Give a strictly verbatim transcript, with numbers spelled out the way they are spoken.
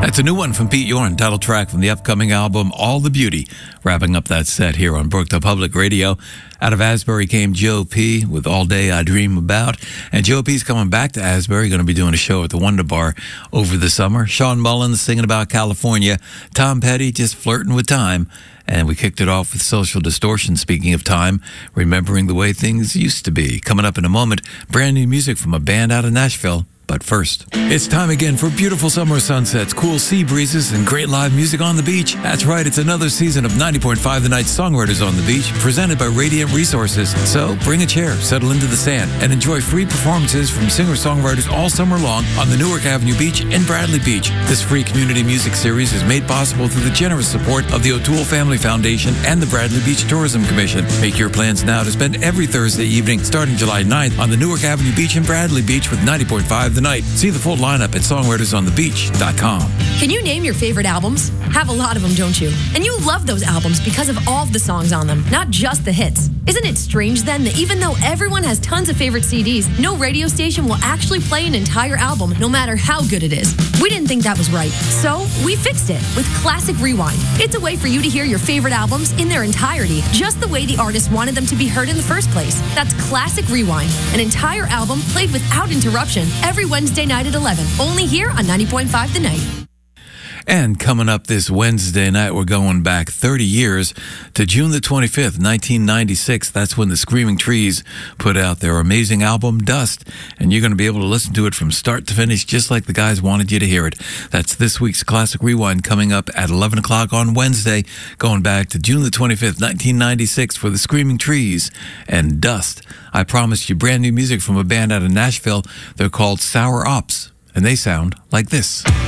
That's a new one from Pete Yorn, title track from the upcoming album All the Beauty. Wrapping up that set here on Brookdale Public Radio. Out of Asbury came Joe P. with All Day I Dream About. And Joe P's coming back to Asbury, going to be doing a show at the Wonder Bar over the summer. Sean Mullins singing about California. Tom Petty just flirting with time. And we kicked it off with Social Distortion, speaking of time, remembering the way things used to be. Coming up in a moment, brand new music from a band out of Nashville. But first, it's time again for beautiful summer sunsets, cool sea breezes, and great live music on the beach. That's right, it's another season of ninety point five The Night Songwriters on the Beach, presented by Radiant Resources. So bring a chair, settle into the sand, and enjoy free performances from singer-songwriters all summer long on the Newark Avenue Beach and Bradley Beach. This free community music series is made possible through the generous support of the O'Toole Family Foundation and the Bradley Beach Tourism Commission. Make your plans now to spend every Thursday evening, starting July ninth, on the Newark Avenue Beach and Bradley Beach with ninety point five The Night. See the full lineup at songwriters on the beach dot com. Can you name your favorite albums? Have a lot of them, don't you? And you love those albums because of all of the songs on them, not just the hits. Isn't it strange then that even though everyone has tons of favorite C Ds, no radio station will actually play an entire album no matter how good it is? We didn't think that was right, so we fixed it with Classic Rewind. It's a way for you to hear your favorite albums in their entirety, just the way the artist wanted them to be heard in the first place. That's Classic Rewind, an entire album played without interruption every Wednesday night at eleven, only here on ninety point five The Night. And coming up this Wednesday night, we're going back thirty years to June the twenty-fifth, nineteen ninety-six. That's when the Screaming Trees put out their amazing album, Dust. And you're going to be able to listen to it from start to finish, just like the guys wanted you to hear it. That's this week's Classic Rewind, coming up at eleven o'clock on Wednesday, going back to June the twenty-fifth, nineteen ninety-six for the Screaming Trees and Dust. I promised you brand new music from a band out of Nashville. They're called Sour Ops, and they sound like this.